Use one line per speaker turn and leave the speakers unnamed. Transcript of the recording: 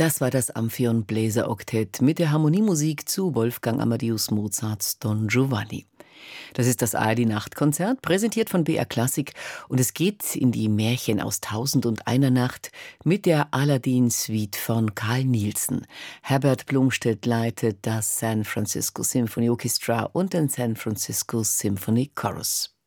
Das war das Amphion Bläser Oktett mit der Harmoniemusik zu Wolfgang Amadeus Mozarts Don Giovanni. Das ist das ARD-Nachtkonzert, präsentiert von BR Klassik, und es geht in die Märchen aus Tausend und einer Nacht mit der Aladdin-Suite von Carl Nielsen. Herbert Blomstedt leitet das San Francisco Symphony Orchestra und den San Francisco Symphony Chorus.